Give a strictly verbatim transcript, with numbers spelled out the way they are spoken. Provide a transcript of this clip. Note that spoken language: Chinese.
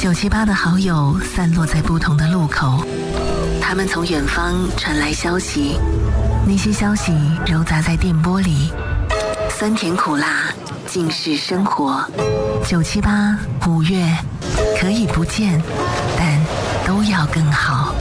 九七八的好友散落在不同的路口，他们从远方传来消息，那些消息揉杂在电波里，酸甜苦辣尽是生活。九七八五月可以不见，但都要更好。